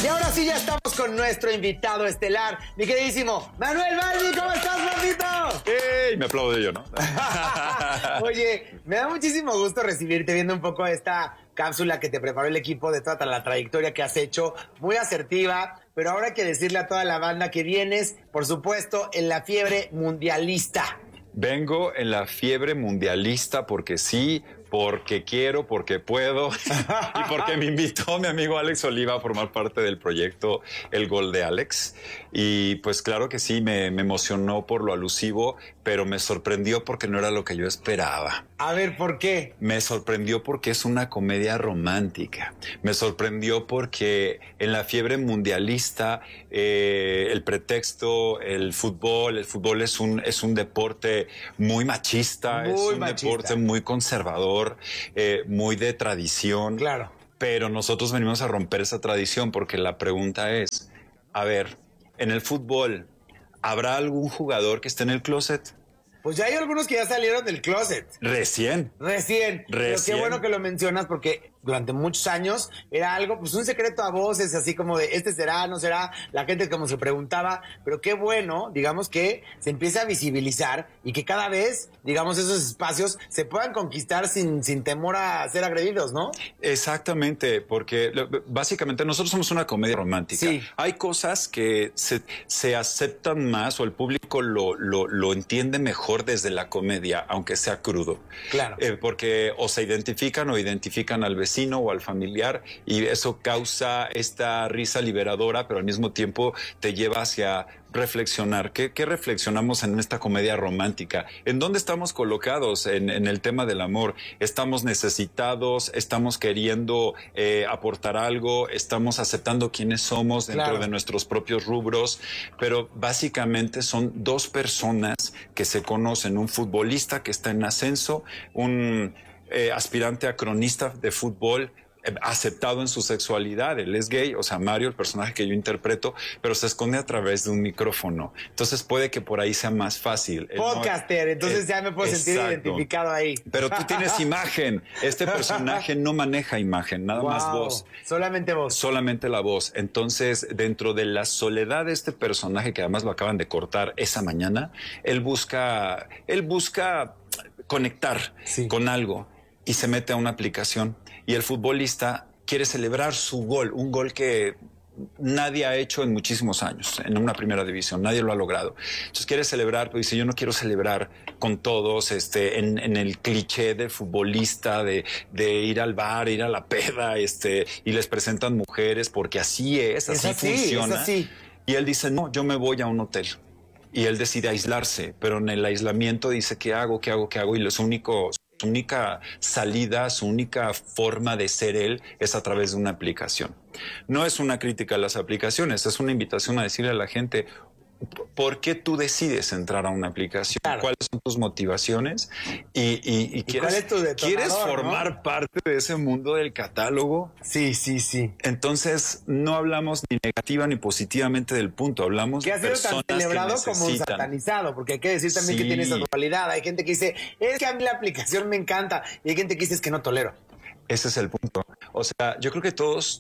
Y ahora sí ya estamos con nuestro invitado estelar, mi queridísimo Manuel Baldi. ¿Cómo estás, Bandito? ¡Ey! Me aplaudo yo, ¿no? Oye, me da muchísimo gusto recibirte viendo un poco esta cápsula que te preparó el equipo de toda la trayectoria que has hecho, muy asertiva, pero ahora hay que decirle a toda la banda que vienes, por supuesto, en la fiebre mundialista. Vengo en la fiebre mundialista porque sí, porque quiero, porque puedo y porque me invitó mi amigo Alex Oliva a formar parte del proyecto El Gol de Alex. Y pues claro que sí, me emocionó por lo alusivo, pero me sorprendió porque no era lo que yo esperaba. A ver, ¿por qué? Me sorprendió porque es una comedia romántica. Me sorprendió porque en la fiebre mundialista el pretexto, el fútbol es un deporte muy machista, deporte muy conservador, muy de tradición. Claro. Pero nosotros venimos a romper esa tradición porque la pregunta es, a ver, en el fútbol, ¿habrá algún jugador que esté en el closet? Pues ya hay algunos que ya salieron del closet. Recién. Pero qué bueno que lo mencionas porque durante muchos años era algo, pues un secreto a voces, así como de este será, no será, la gente como se preguntaba, pero qué bueno, digamos, que se empiece a visibilizar y que cada vez, digamos, esos espacios se puedan conquistar sin temor a ser agredidos, ¿no? Exactamente, porque básicamente nosotros somos una comedia romántica. Sí. Hay cosas que se aceptan más o el público lo entiende mejor desde la comedia, aunque sea crudo. Claro. Porque o se identifican o identifican al vecino o al familiar y eso causa esta risa liberadora, pero al mismo tiempo te lleva hacia reflexionar. ¿Qué reflexionamos en esta comedia romántica? ¿En dónde estamos colocados en el tema del amor? ¿Estamos necesitados? ¿Estamos queriendo aportar algo? ¿Estamos aceptando quiénes somos dentro de nuestros propios rubros? Pero básicamente son dos personas que se conocen, un futbolista que está en ascenso, un aspirante a cronista de fútbol, aceptado en su sexualidad, él es gay, o sea, Mario, el personaje que yo interpreto, pero se esconde a través de un micrófono. Entonces puede que por ahí sea más fácil. Podcaster, entonces ya me puedo sentir identificado ahí. Pero tú tienes imagen. Este personaje no maneja imagen, nada más voz. Solamente voz. Solamente la voz. Entonces, dentro de la soledad de este personaje, que además lo acaban de cortar esa mañana, él busca conectar con algo y se mete a una aplicación. Y el futbolista quiere celebrar su gol, un gol que nadie ha hecho en muchísimos años, en una primera división, nadie lo ha logrado. Entonces quiere celebrar, pero dice, yo no quiero celebrar con todos en el cliché del futbolista, de ir al bar, ir a la peda, y les presentan mujeres, porque así es, así funciona. Es así. Y él dice, no, yo me voy a un hotel. Y él decide aislarse, pero en el aislamiento dice, ¿qué hago? Y su única salida, su única forma de ser él es a través de una aplicación. No es una crítica a las aplicaciones, es una invitación a decirle a la gente, ¿por qué tú decides entrar a una aplicación? Claro. ¿Cuáles son tus motivaciones? ¿Y cuál es tu detonador, ¿quieres formar parte de ese mundo del catálogo? Sí. Entonces, no hablamos ni negativa ni positivamente del punto, hablamos que de ha sido personas tan celebrado que como satanizado, porque hay que decir también que tiene esa dualidad. Hay gente que dice, es que a mí la aplicación me encanta, y hay gente que dice, es que no tolero. Ese es el punto. O sea, yo creo que todos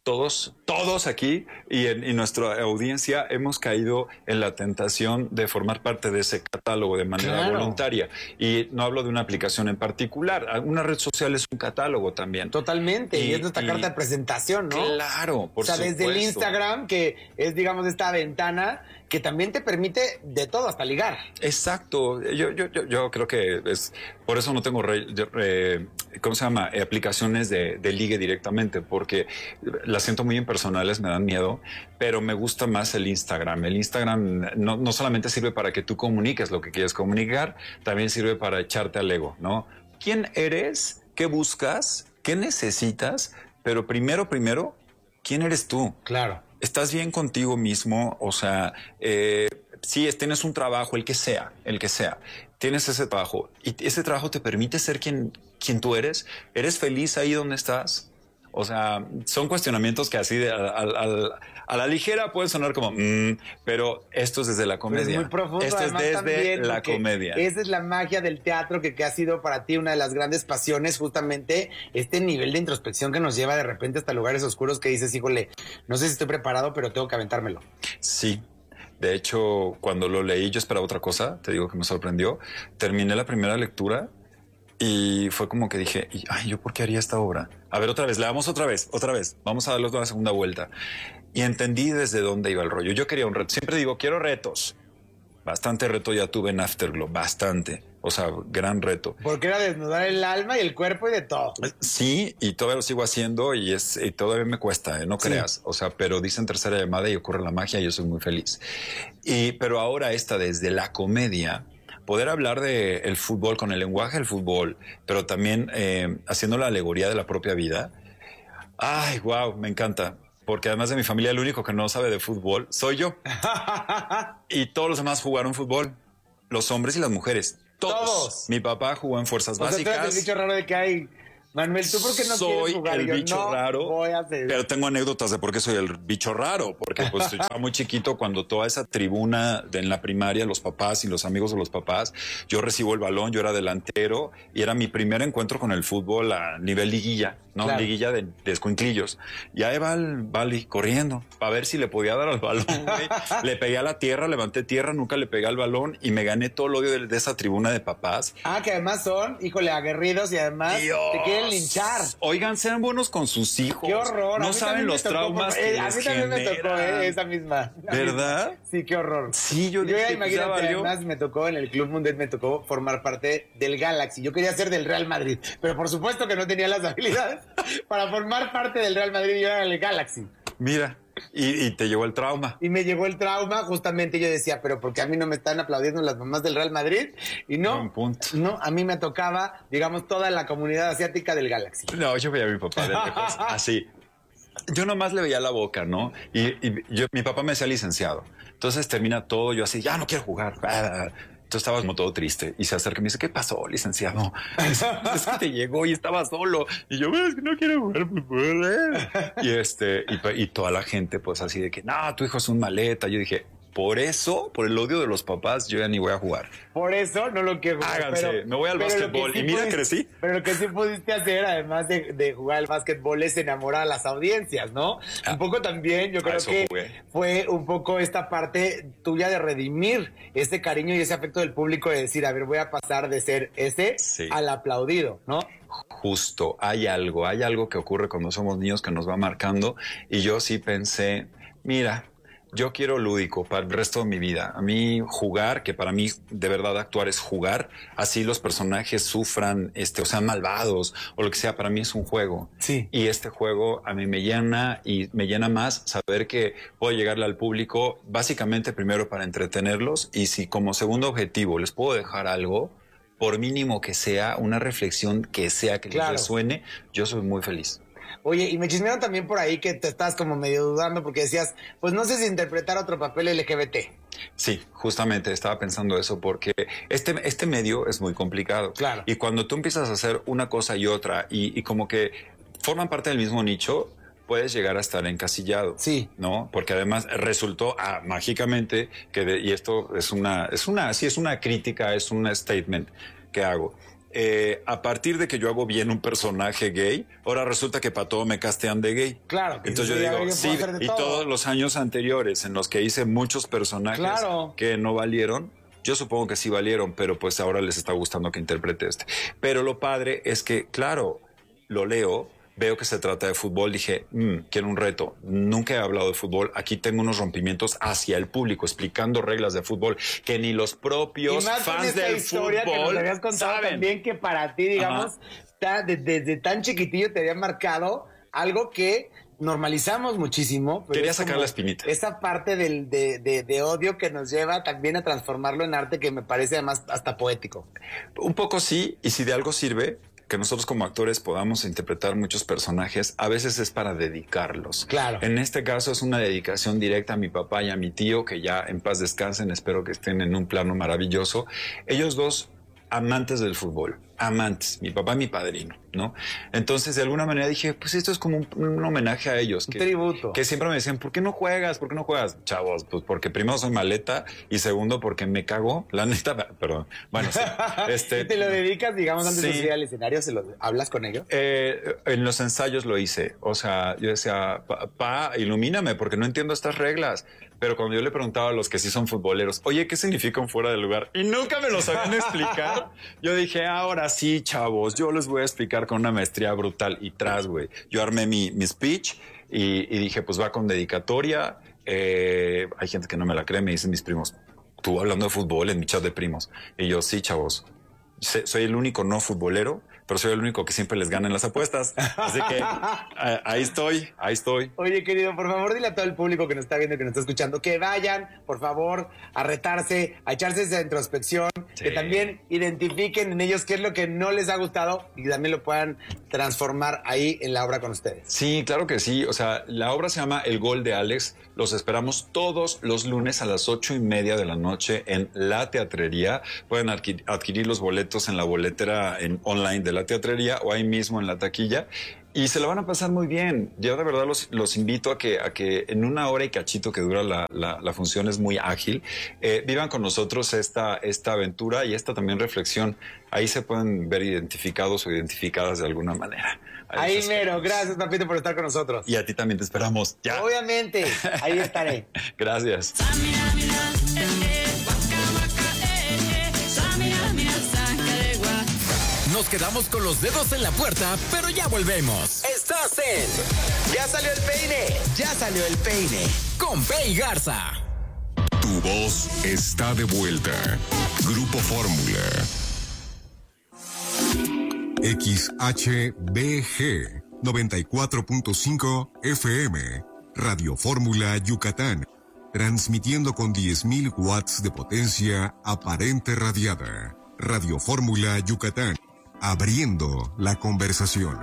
aquí y nuestra audiencia hemos caído en la tentación de formar parte de ese catálogo de manera voluntaria. Y no hablo de una aplicación en particular. Una red social es un catálogo también. Totalmente. Y es nuestra carta de presentación, ¿no? Claro, por supuesto. Desde el Instagram, que es, digamos, esta ventana que también te permite de todo, hasta ligar. Exacto. Yo creo que es por eso no tengo ¿cómo se llama? Aplicaciones de ligue directamente, porque las siento muy impersonales, me dan miedo, pero me gusta más el Instagram. El Instagram no solamente sirve para que tú comuniques lo que quieres comunicar, también sirve para echarte al ego, ¿no? ¿Quién eres? ¿Qué buscas? ¿Qué necesitas? Pero primero, ¿quién eres tú? Claro. ¿Estás bien contigo mismo? O sea, sí, tienes un trabajo, el que sea, tienes ese trabajo y ese trabajo te permite ser quien tú eres. ¿Eres feliz ahí donde estás? O sea, son cuestionamientos que así A la ligera puede sonar como, pero esto es desde la comedia. Pero es muy profundo. Esto es desde la comedia. Esa es la magia del teatro que ha sido para ti una de las grandes pasiones, justamente este nivel de introspección que nos lleva de repente hasta lugares oscuros que dices, híjole, no sé si estoy preparado, pero tengo que aventármelo. Sí. De hecho, cuando lo leí, yo esperaba otra cosa. Te digo que me sorprendió. Terminé la primera lectura y fue como que dije, ay, ¿yo por qué haría esta obra? A ver, otra vez, leamos otra vez. Vamos a darle una segunda vuelta. Y entendí desde dónde iba el rollo. Yo quería un reto. Siempre digo, quiero retos. Bastante reto ya tuve en Afterglow, bastante. O sea, gran reto. Porque era desnudar el alma y el cuerpo y de todo. Sí, y todavía lo sigo haciendo y todavía me cuesta, no creas. O sea, pero dicen tercera llamada y ocurre la magia y yo soy muy feliz. Pero ahora desde la comedia, poder hablar de el fútbol con el lenguaje del fútbol, pero también haciendo la alegoría de la propia vida. Ay, wow, me encanta. Porque además de mi familia, el único que no sabe de fútbol soy yo. Y todos los demás jugaron fútbol. Los hombres y las mujeres. Todos. Mi papá jugó en fuerzas básicas. Tú eres el bicho raro de que hay. Manuel, ¿tú por qué no quieres jugar? Soy el bicho raro, voy a hacer. Pero tengo anécdotas de por qué soy el bicho raro. Porque pues yo estaba muy chiquito cuando toda esa tribuna en la primaria, los papás y los amigos de los papás, yo recibo el balón, yo era delantero y era mi primer encuentro con el fútbol a nivel liguilla, ¿no? Claro. Liguilla de escuinclillos. Y ahí va el Bali corriendo para ver si le podía dar al balón, güey. Le pegué a la tierra, levanté tierra, nunca le pegué al balón y me gané todo el odio de esa tribuna de papás. Que además son, híjole, aguerridos y además te quieren linchar. Oigan, sean buenos con sus hijos. Qué horror. No saben los traumas que les generan. A mí también me tocó esa misma. ¿Verdad? Sí, qué horror. Sí, yo ya imagínate, además me tocó en el Club Mundet, me tocó formar parte del Galaxy. Yo quería ser del Real Madrid, pero por supuesto que no tenía las habilidades para formar parte del Real Madrid y yo era el Galaxy. Mira. Y te llegó el trauma. Y me llegó el trauma, justamente yo decía, pero ¿por qué a mí no me están aplaudiendo las mamás del Real Madrid? Y no, a mí me tocaba, digamos, toda la comunidad asiática del Galaxy. No, yo veía a mi papá de lejos, así. Yo nomás le veía la boca, ¿no? Mi papá me decía licenciado. Entonces termina todo, yo así, ya no quiero jugar. Entonces estaba como todo triste y se acerca y me dice, ¿qué pasó, licenciado? Es que te llegó y estaba solo. Y yo, es que no quiero jugar fútbol. Y toda la gente, pues así de que, no, tu hijo es un maleta. Yo dije, por eso, por el odio de los papás, yo ya ni voy a jugar. Por eso no lo quiero jugar. Háganse, me voy al básquetbol. Sí, y mira, crecí. Pero lo que sí pudiste hacer, además de jugar al básquetbol, es enamorar a las audiencias, ¿no? Un poco también, yo creo que fue un poco esta parte tuya de redimir ese cariño y ese afecto del público de decir, a ver, voy a pasar de ser al aplaudido, ¿no? Justo, hay algo que ocurre cuando somos niños que nos va marcando. Y yo sí pensé, mira, yo quiero lúdico para el resto de mi vida. A mí jugar, que para mí de verdad actuar es jugar, así los personajes sufran, o sean malvados o lo que sea, para mí es un juego. Sí. Y este juego a mí me llena y me llena más saber que puedo llegarle al público básicamente primero para entretenerlos y si como segundo objetivo les puedo dejar algo, por mínimo que sea, una reflexión que sea que les resuene, yo soy muy feliz. Oye, y me chismearon también por ahí que te estás como medio dudando porque decías, pues no sé si interpretar otro papel LGBT. Sí, justamente estaba pensando eso porque este medio es muy complicado. Claro. Y cuando tú empiezas a hacer una cosa y otra y como que forman parte del mismo nicho, puedes llegar a estar encasillado. Sí. ¿No? Porque además resultó mágicamente que y esto es una crítica, es un statement que hago. A partir de que yo hago bien un personaje gay, ahora resulta que para todo me castean de gay. Claro. Entonces yo digo, sí, y todos los años anteriores en los que hice muchos personajes que no valieron, yo supongo que sí valieron, pero pues ahora les está gustando que interprete este. Pero lo padre es que, claro, lo leo, veo que se trata de fútbol, dije, quiero un reto. Nunca he hablado de fútbol. Aquí tengo unos rompimientos hacia el público, explicando reglas de fútbol que ni los propios fans del fútbol que nos habías contado saben. También que para ti, digamos, desde tan chiquitillo te había marcado algo que normalizamos muchísimo. Quería sacar la espinita. Esa parte de odio que nos lleva también a transformarlo en arte que me parece además hasta poético. Un poco sí, y si de algo sirve que nosotros como actores podamos interpretar muchos personajes, a veces es para dedicarlos. Claro. En este caso es una dedicación directa a mi papá y a mi tío, que ya en paz descansen, espero que estén en un plano maravilloso. Ellos dos amantes del fútbol. amantes, mi papá y mi padrino, ¿no? Entonces, de alguna manera dije, pues esto es como un homenaje a ellos. Un tributo. Que siempre me decían, ¿por qué no juegas? ¿Por qué no juegas? Chavos, pues porque primero soy maleta y segundo porque me cago, la neta, perdón. Bueno, sí, ¿Te lo dedicas, digamos, antes sí, de subir al escenario? ¿Hablas con ellos? En los ensayos lo hice. O sea, yo decía, ilumíname porque no entiendo estas reglas. Pero cuando yo le preguntaba a los que sí son futboleros, oye, ¿qué significa un fuera de lugar? Y nunca me lo sabían explicar. Yo dije, ahora sí, chavos, yo les voy a explicar con una maestría brutal. Y güey, yo armé mi speech y dije, pues va con dedicatoria. Hay gente que no me la cree, me dicen mis primos, tú hablando de fútbol en mi chat de primos. Y yo, sí, chavos, soy el único no futbolero, pero soy el único que siempre les gana en las apuestas. Así que ahí estoy. Oye, querido, por favor, dile a todo el público que nos está viendo y que nos está escuchando que vayan, por favor, a retarse, a echarse esa introspección, sí, que también identifiquen en ellos qué es lo que no les ha gustado y también lo puedan transformar ahí en la obra con ustedes. Sí, claro que sí. O sea, la obra se llama El Gol de Alex. Los esperamos todos los lunes a las 8:30 de la noche en La Teatrería. Pueden adquirir los boletos en la boletera online de La Teatrería o ahí mismo en la taquilla. Y se lo van a pasar muy bien. Yo de verdad los invito a que en 1 hora y cachito que dura la función, es muy ágil, vivan con nosotros esta aventura y esta también reflexión. Ahí se pueden ver identificados o identificadas de alguna manera. Ahí mero. Gracias, papito, por estar con nosotros. Y a ti también te esperamos. Ya. Obviamente. Ahí estaré. Gracias. Nos quedamos con los dedos en la puerta, pero ya volvemos. Estás en Ya salió el peine. Ya salió el peine. Con Pei Garza. Tu voz está de vuelta. Grupo Fórmula. XHBG 94.5 FM. Radio Fórmula Yucatán. Transmitiendo con 10.000 watts de potencia aparente radiada. Radio Fórmula Yucatán. Abriendo la conversación.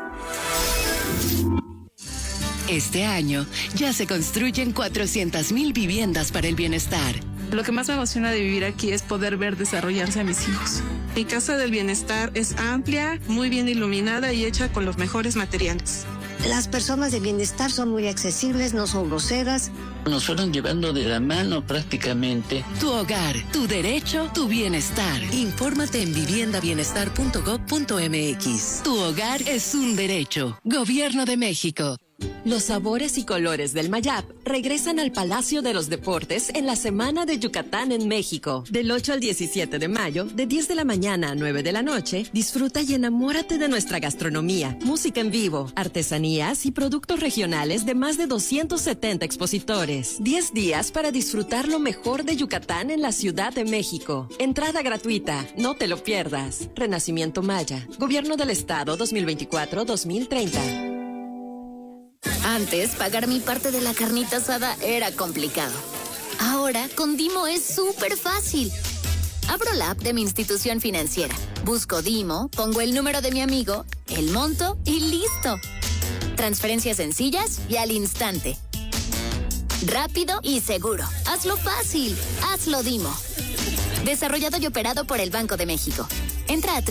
Este año ya se construyen 400,000 viviendas para el bienestar. Lo que más me emociona de vivir aquí es poder ver desarrollarse a mis hijos. Mi casa del bienestar es amplia, muy bien iluminada y hecha con los mejores materiales. Las personas de bienestar son muy accesibles, no son groseras. Nos fueron llevando de la mano prácticamente. Tu hogar, tu derecho, tu bienestar. Infórmate en viviendabienestar.gov.mx. Tu hogar es un derecho. Gobierno de México. Los sabores y colores del Mayap regresan al Palacio de los Deportes en la Semana de Yucatán en México. Del 8 al 17 de mayo, de 10 de la mañana a 9 de la noche, disfruta y enamórate de nuestra gastronomía, música en vivo, artesanías y productos regionales de más de 270 expositores. 10 días para disfrutar lo mejor de Yucatán en la Ciudad de México. Entrada gratuita, no te lo pierdas. Renacimiento Maya, Gobierno del Estado 2024-2030. Antes, pagar mi parte de la carnita asada era complicado. Ahora, con Dimo es súper fácil. Abro la app de mi institución financiera, busco Dimo, pongo el número de mi amigo, el monto y listo. Transferencias sencillas y al instante. Rápido y seguro. Hazlo fácil. Hazlo Dimo. Desarrollado y operado por el Banco de México. Entra a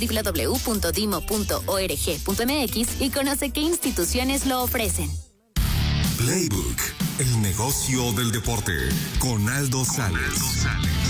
www.dimo.org.mx y conoce qué instituciones lo ofrecen. Playbook, el negocio del deporte, con Aldo Sales.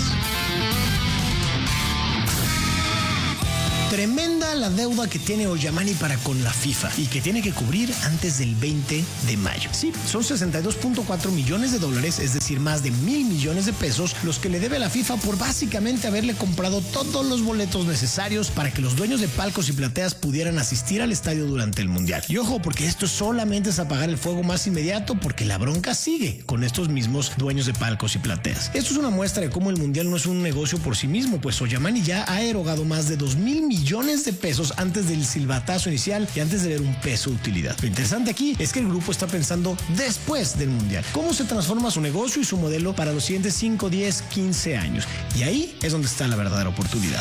Tremenda la deuda que tiene Oyamani para con la FIFA y que tiene que cubrir antes del 20 de mayo. Sí, son $62.4 millones, es decir, más de 1,000 millones de pesos, los que le debe la FIFA por básicamente haberle comprado todos los boletos necesarios para que los dueños de palcos y plateas pudieran asistir al estadio durante el Mundial. Y ojo, porque esto solamente es apagar el fuego más inmediato, porque la bronca sigue con estos mismos dueños de palcos y plateas. Esto es una muestra de cómo el Mundial no es un negocio por sí mismo, pues Oyamani ya ha erogado más de 2,000 millones de pesos antes del silbatazo inicial y antes de ver un peso de utilidad. Lo interesante aquí es que el grupo está pensando después del Mundial. ¿Cómo se transforma su negocio y su modelo para los siguientes 5, 10, 15 años? Y ahí es donde está la verdadera oportunidad.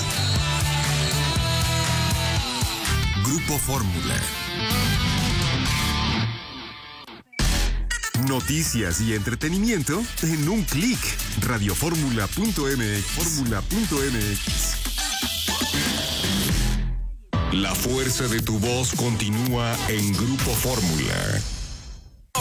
Grupo Fórmula. Noticias y entretenimiento en un clic. Radioformula.mx. La fuerza de tu voz continúa en Grupo Fórmula.